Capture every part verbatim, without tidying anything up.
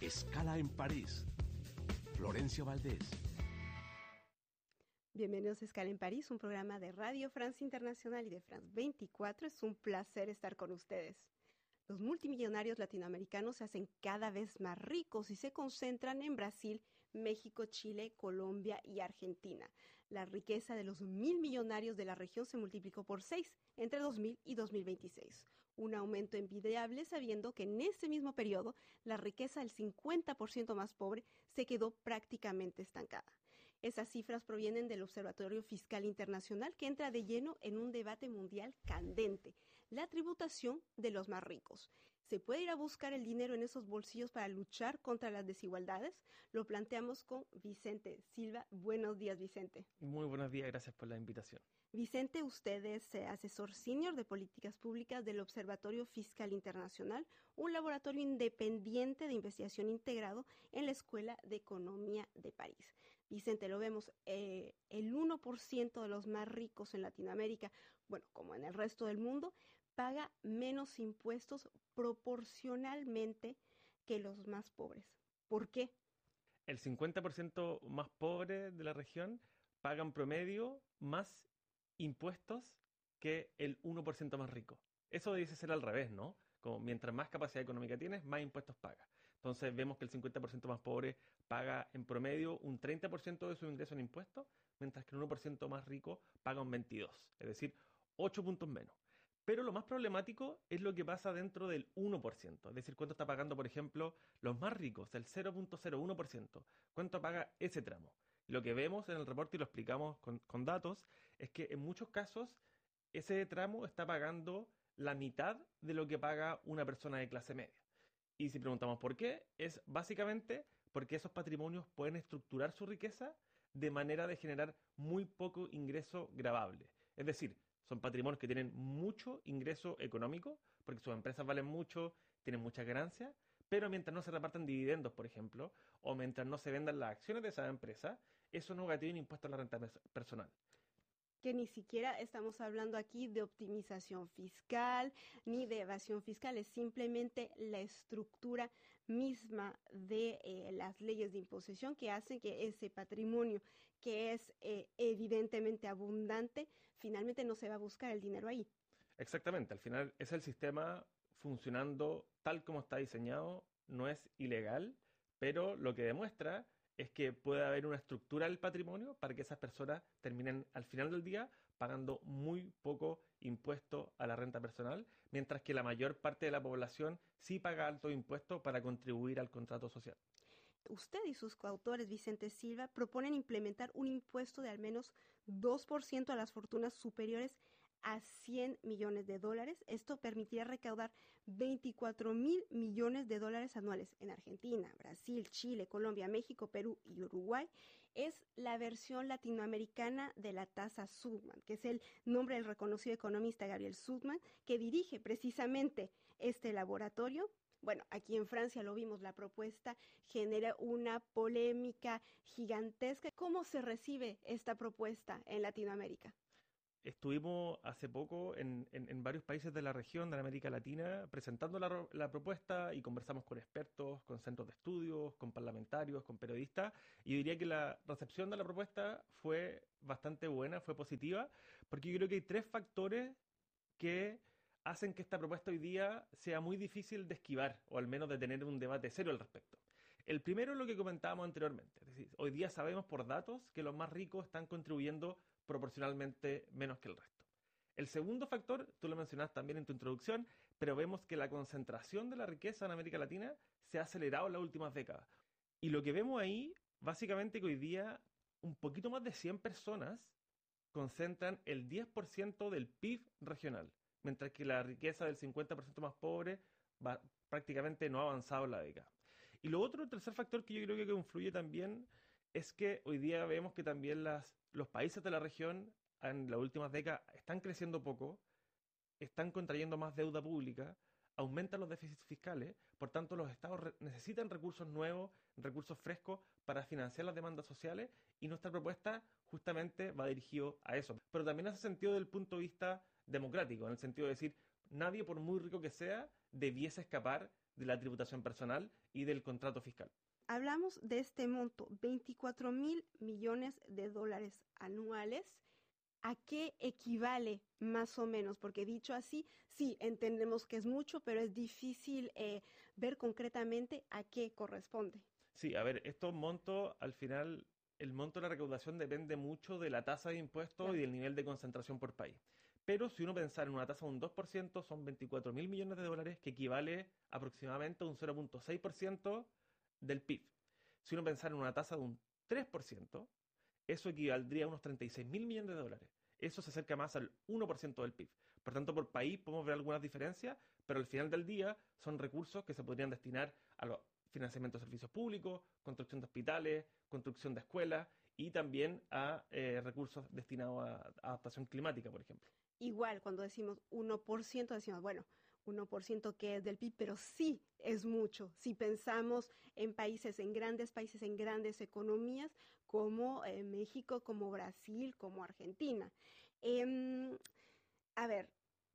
Escala en París. Florencia Valdés. Bienvenidos a Escala en París, un programa de Radio France Internacional y de France veinticuatro. Es un placer estar con ustedes. Los multimillonarios latinoamericanos se hacen cada vez más ricos y se concentran en Brasil, México, Chile, Colombia y Argentina. La riqueza de los mil millonarios de la región se multiplicó por seis entre dos mil y dos mil veintiséis. Un aumento envidiable sabiendo que en ese mismo periodo la riqueza del cincuenta por ciento más pobre se quedó prácticamente estancada. Esas cifras provienen del Observatorio Fiscal Internacional, que entra de lleno en un debate mundial candente: la tributación de los más ricos. ¿Se puede ir a buscar el dinero en esos bolsillos para luchar contra las desigualdades? Lo planteamos con Vicente Silva. Buenos días, Vicente. Muy buenos días, gracias por la invitación. Vicente, usted es eh, asesor senior de políticas públicas del Observatorio Fiscal Internacional, un laboratorio independiente de investigación integrado en la Escuela de Economía de París. Vicente, lo vemos, eh, el uno por ciento de los más ricos en Latinoamérica, bueno, como en el resto del mundo, paga menos impuestos proporcionalmente que los más pobres. ¿Por qué? El cincuenta por ciento más pobre de la región pagan promedio más impuestos que el uno por ciento más rico. Eso dice ser al revés, ¿no? Como mientras más capacidad económica tienes, más impuestos pagas. Entonces vemos que el cincuenta por ciento más pobre paga en promedio un treinta por ciento de su ingreso en impuestos, mientras que el uno por ciento más rico paga un veintidós por ciento, es decir, ocho puntos menos. Pero lo más problemático es lo que pasa dentro del uno por ciento, es decir, cuánto está pagando, por ejemplo, los más ricos, el cero punto cero uno por ciento. ¿Cuánto paga ese tramo? Lo que vemos en el reporte, y lo explicamos con, con datos, es que en muchos casos ese tramo está pagando la mitad de lo que paga una persona de clase media. Y si preguntamos por qué, es básicamente porque esos patrimonios pueden estructurar su riqueza de manera de generar muy poco ingreso gravable. Es decir, son patrimonios que tienen mucho ingreso económico, porque sus empresas valen mucho, tienen muchas ganancias, pero mientras no se repartan dividendos, por ejemplo, o mientras no se vendan las acciones de esa empresa, eso no gativo un impuesto a la renta personal. Que ni siquiera estamos hablando aquí de optimización fiscal ni de evasión fiscal, es simplemente la estructura misma de eh, las leyes de imposición que hacen que ese patrimonio, que es eh, evidentemente abundante, finalmente no se va a buscar el dinero ahí. Exactamente, al final es el sistema funcionando tal como está diseñado, no es ilegal, pero lo que demuestra es que puede haber una estructura del patrimonio para que esas personas terminen al final del día pagando muy poco impuesto a la renta personal, mientras que la mayor parte de la población sí paga alto impuesto para contribuir al contrato social. Usted y sus coautores, Vicente Silva, proponen implementar un impuesto de al menos dos por ciento a las fortunas superiores a cien millones de dólares. Esto permitiría recaudar veinticuatro mil millones de dólares anuales en Argentina, Brasil, Chile, Colombia, México, Perú y Uruguay. Es la versión latinoamericana de la tasa Subman, que es el nombre del reconocido economista Gabriel Subman, que dirige precisamente este laboratorio. Bueno, aquí en Francia lo vimos, la propuesta genera una polémica gigantesca. ¿Cómo se recibe esta propuesta en Latinoamérica? Estuvimos hace poco en, en- en varios países de la región, de la América Latina, presentando la, ro- la propuesta y conversamos con expertos, con centros de estudios, con parlamentarios, con periodistas. Y yo diría que la recepción de la propuesta fue bastante buena, fue positiva, porque yo creo que hay tres factores que hacen que esta propuesta hoy día sea muy difícil de esquivar, o al menos de tener un debate serio al respecto. El primero es lo que comentábamos anteriormente, es decir, hoy día sabemos por datos que los más ricos están contribuyendo proporcionalmente menos que el resto. El segundo factor, tú lo mencionaste también en tu introducción, pero vemos que la concentración de la riqueza en América Latina se ha acelerado en las últimas décadas. Y lo que vemos ahí, básicamente que hoy día un poquito más de cien personas concentran el diez por ciento del P I B regional, mientras que la riqueza del cincuenta por ciento más pobre va- prácticamente no ha avanzado en la década. Y lo otro, el tercer factor que yo creo que influye también es que hoy día vemos que también las, los países de la región en las últimas décadas están creciendo poco, están contrayendo más deuda pública, aumentan los déficits fiscales, por tanto los estados re- necesitan recursos nuevos, recursos frescos para financiar las demandas sociales y nuestra propuesta justamente va dirigido a eso. Pero también hace sentido desde el punto de vista democrático, en el sentido de decir, nadie por muy rico que sea debiese escapar de la tributación personal y del contrato fiscal. Hablamos de este monto, veinticuatro mil millones de dólares anuales. ¿A qué equivale más o menos? Porque dicho así, sí, entendemos que es mucho, pero es difícil eh, ver concretamente a qué corresponde. Sí, a ver, estos montos, al final, el monto de la recaudación depende mucho de la tasa de impuestos Claro. y del nivel de concentración por país. Pero si uno pensara en una tasa de un dos por ciento, son veinticuatro mil millones de dólares, que equivale aproximadamente a un cero punto seis por ciento del P I B. Si uno pensara en una tasa de un tres por ciento, eso equivaldría a unos treinta y seis mil millones de dólares. Eso se acerca más al uno por ciento del P I B. Por tanto, por país podemos ver algunas diferencias, pero al final del día son recursos que se podrían destinar a los financiamiento de servicios públicos, construcción de hospitales, construcción de escuelas y también a eh, recursos destinados a, a adaptación climática, por ejemplo. Igual, cuando decimos uno por ciento, decimos, bueno, uno por ciento que es del P I B, pero sí es mucho. Si pensamos en países, en grandes países, en grandes economías, como eh, México, como Brasil, como Argentina. Eh, a ver,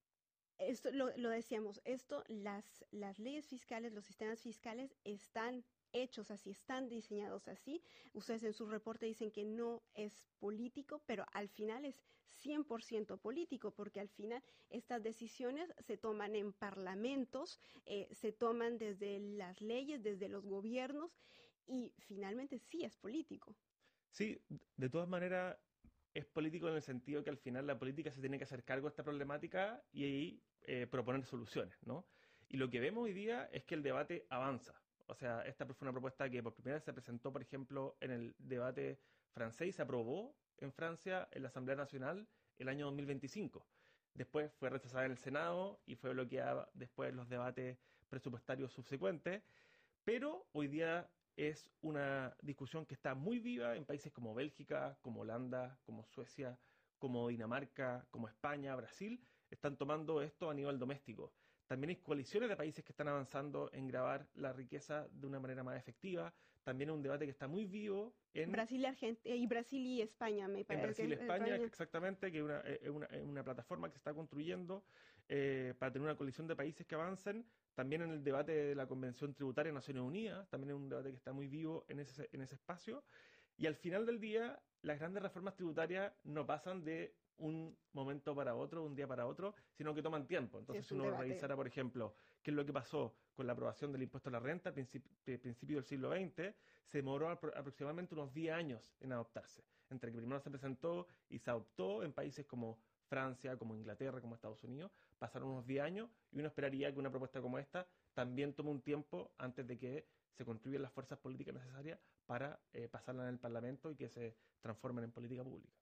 esto lo, lo decíamos, esto, las, las leyes fiscales, los sistemas fiscales están hechos así, están diseñados así. Ustedes en su reporte dicen que no es político, pero al final es cien por ciento político, porque al final estas decisiones se toman en parlamentos, eh, se toman desde las leyes, desde los gobiernos, y finalmente sí es político. Sí, de todas maneras es político en el sentido que al final la política se tiene que hacer cargo de esta problemática y ahí eh, proponer soluciones, ¿no? Y lo que vemos hoy día es que el debate avanza. O sea, esta fue una propuesta que por primera vez se presentó, por ejemplo, en el debate francés y se aprobó en Francia en la Asamblea Nacional el año dos mil veinticinco. Después fue rechazada en el Senado y fue bloqueada después en los debates presupuestarios subsecuentes. Pero hoy día es una discusión que está muy viva en países como Bélgica, como Holanda, como Suecia, como Dinamarca, como España, Brasil. Están tomando esto a nivel doméstico. También hay coaliciones de países que están avanzando en grabar la riqueza de una manera más efectiva. También es un debate que está muy vivo en Brasil y, Argent y Brasil y España, me en parece. Brasil y que España, España. exactamente, que es una, es una, es una plataforma que se está construyendo eh, para tener una coalición de países que avancen. También en el debate de la Convención Tributaria de Naciones Unidas, también es un debate que está muy vivo en ese, en ese espacio. Y al final del día, las grandes reformas tributarias no pasan de un momento para otro, un día para otro, sino que toman tiempo. Sí, Entonces, es si un uno debate. revisara, por ejemplo, qué es lo que pasó con la aprobación del impuesto a la renta a principi principios del siglo veinte, se demoró apro aproximadamente unos diez años en adoptarse. Entre que primero se presentó y se adoptó en países como Francia, como Inglaterra, como Estados Unidos, pasaron unos diez años y uno esperaría que una propuesta como esta también tome un tiempo antes de que se construyan las fuerzas políticas necesarias para eh, pasarla en el Parlamento y que se transformen en política pública.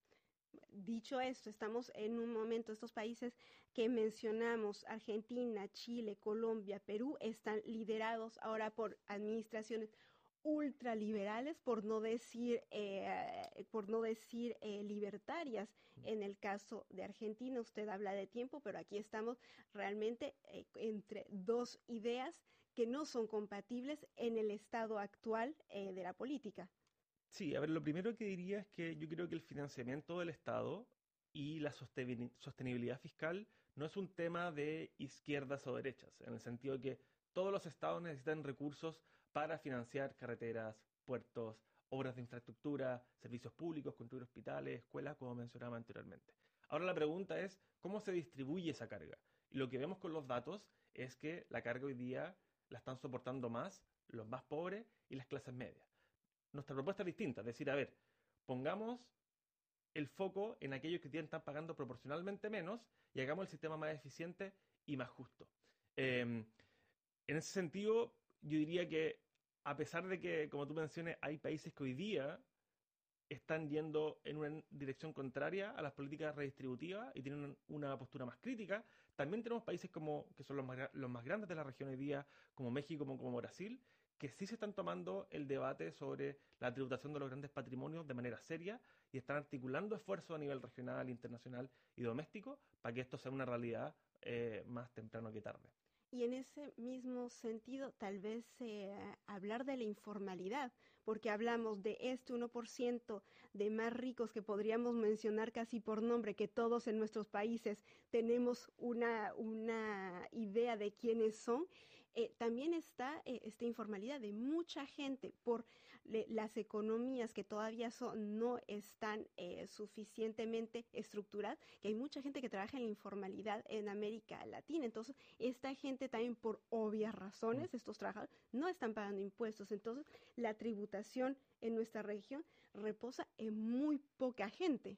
Dicho esto, estamos en un momento, estos países que mencionamos, Argentina, Chile, Colombia, Perú, están liderados ahora por administraciones ultraliberales, por no decir, eh, por no decir eh, libertarias. En el caso de Argentina, usted habla de tiempo, pero aquí estamos realmente eh, entre dos ideas que no son compatibles en el estado actual eh, de la política. Sí, a ver, lo primero que diría es que yo creo que el financiamiento del Estado y la sostenibilidad fiscal no es un tema de izquierdas o derechas, en el sentido de que todos los estados necesitan recursos para financiar carreteras, puertos, obras de infraestructura, servicios públicos, construir hospitales, escuelas, como mencionaba anteriormente. Ahora la pregunta es, ¿cómo se distribuye esa carga? Y lo que vemos con los datos es que la carga hoy día la están soportando más los más pobres y las clases medias. Nuestra propuesta es distinta, es decir, a ver, pongamos el foco en aquellos que están pagando proporcionalmente menos y hagamos el sistema más eficiente y más justo. Eh, en ese sentido, yo diría que a pesar de que, como tú mencionas, hay países que hoy día están yendo en una dirección contraria a las políticas redistributivas y tienen una postura más crítica, también tenemos países como que son los más, los más grandes de la región hoy día, como México, como, como Brasil, que sí se están tomando el debate sobre la tributación de los grandes patrimonios de manera seria y están articulando esfuerzos a nivel regional, internacional y doméstico para que esto sea una realidad eh, más temprano que tarde. Y en ese mismo sentido, tal vez eh, hablar de la informalidad, porque hablamos de este uno por ciento de más ricos que podríamos mencionar casi por nombre, que todos en nuestros países tenemos una, una idea de quiénes son. eh, también está eh, esta informalidad de mucha gente por le, las economías que todavía son, no están eh, suficientemente estructuradas, que hay mucha gente que trabaja en la informalidad en América Latina. Entonces, esta gente también por obvias razones, estos trabajadores, no están pagando impuestos. Entonces, la tributación en nuestra región reposa en muy poca gente.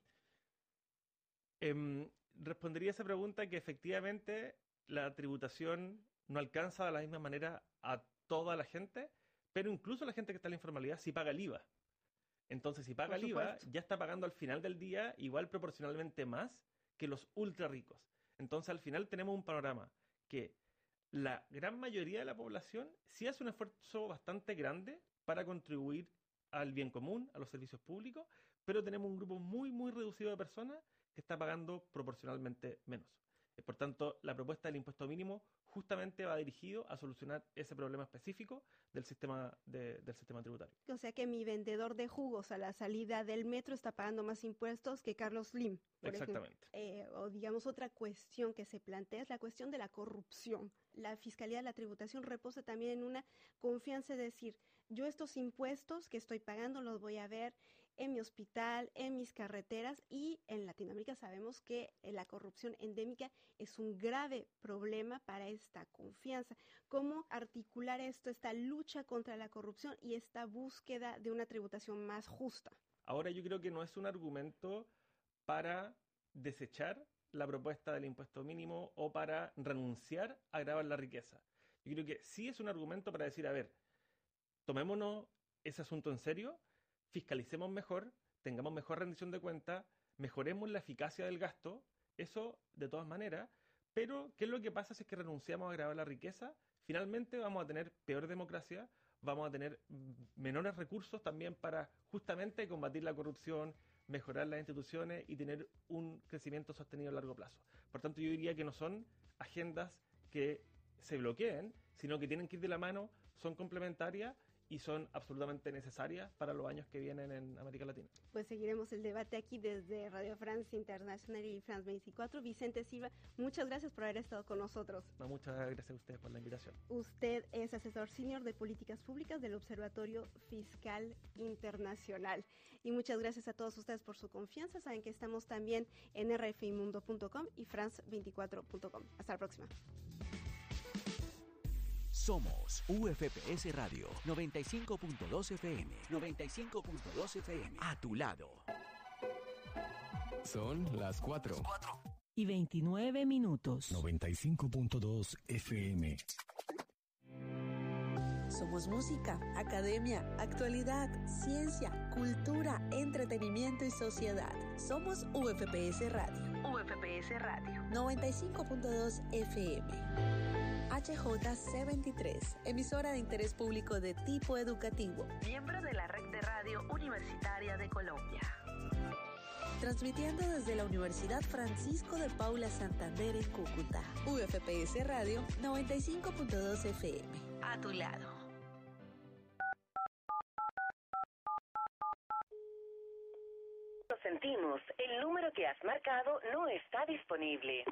Eh, respondería a esa pregunta que efectivamente la tributación no alcanza de la misma manera a toda la gente, pero incluso la gente que está en la informalidad sí paga el I V A. Entonces, si paga el I V A, ya está pagando al final del día igual proporcionalmente más que los ultra ricos. Entonces, al final tenemos un panorama que la gran mayoría de la población sí hace un esfuerzo bastante grande para contribuir al bien común, a los servicios públicos, pero tenemos un grupo muy, muy reducido de personas que está pagando proporcionalmente menos. Por tanto, la propuesta del impuesto mínimo justamente va dirigido a solucionar ese problema específico del sistema, de, del sistema tributario. O sea que mi vendedor de jugos a la salida del metro está pagando más impuestos que Carlos Slim, por Exactamente. ejemplo. Eh, o digamos otra cuestión que se plantea es la cuestión de la corrupción. La fiscalía de la tributación reposa también en una confianza de decir, yo estos impuestos que estoy pagando los voy a ver en mi hospital, en mis carreteras, y en Latinoamérica sabemos que la corrupción endémica es un grave problema para esta confianza. ¿Cómo articular esto, esta lucha contra la corrupción y esta búsqueda de una tributación más justa? Ahora yo creo que no es un argumento para desechar la propuesta del impuesto mínimo o para renunciar a gravar la riqueza. Yo creo que sí es un argumento para decir, a ver, tomémonos ese asunto en serio, fiscalicemos mejor, tengamos mejor rendición de cuentas, mejoremos la eficacia del gasto, eso de todas maneras, pero ¿qué es lo que pasa si es que renunciamos a grabar la riqueza? Finalmente vamos a tener peor democracia, vamos a tener menores recursos también para justamente combatir la corrupción, mejorar las instituciones y tener un crecimiento sostenido a largo plazo. Por tanto, yo diría que no son agendas que se bloqueen, sino que tienen que ir de la mano, son complementarias y son absolutamente necesarias para los años que vienen en América Latina. Pues seguiremos el debate aquí desde Radio Francia Internacional y France veinticuatro. Vicente Silva, muchas gracias por haber estado con nosotros. No, muchas gracias a ustedes por la invitación. Usted es asesor senior de políticas públicas del Observatorio Fiscal Internacional. Y muchas gracias a todos ustedes por su confianza. Saben que estamos también en r f i mundo punto com y france veinticuatro punto com. Hasta la próxima. Somos U F P S Radio noventa y cinco punto dos F M. noventa y cinco punto dos F M. A tu lado. Son las cuatro. Y veintinueve minutos. noventa y cinco punto dos F M. Somos música, academia, actualidad, ciencia, cultura, entretenimiento y sociedad. Somos U F P S Radio. U F P S Radio. noventa y cinco punto dos F M. H J C veintitrés, emisora de interés público de tipo educativo. Miembro de la Red de Radio Universitaria de Colombia. Transmitiendo desde la Universidad Francisco de Paula Santander en Cúcuta. U F P S Radio noventa y cinco punto dos F M. A tu lado. Lo sentimos, el número que has marcado no está disponible.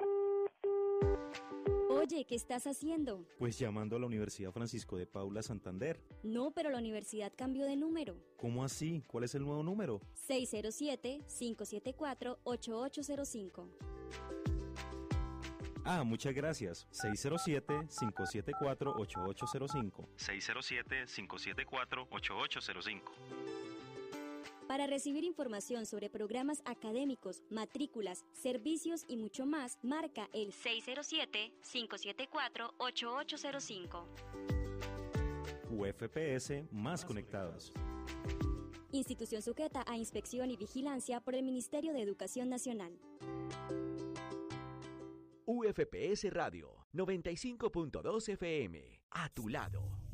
Oye, ¿qué estás haciendo? Pues llamando a la Universidad Francisco de Paula Santander. No, pero la universidad cambió de número. ¿Cómo así? ¿Cuál es el nuevo número? seis cero siete, cinco siete cuatro, ocho ocho cero cinco. Ah, muchas gracias. seis cero siete, cinco siete cuatro, ocho ocho cero cinco. seis cero siete, cinco siete cuatro, ocho ocho cero cinco. Para recibir información sobre programas académicos, matrículas, servicios y mucho más, marca el seis cero siete, cinco siete cuatro, ocho ocho cero cinco. U F P S más conectados. Institución sujeta a inspección y vigilancia por el Ministerio de Educación Nacional. U F P S Radio noventa y cinco punto dos F M. A tu lado.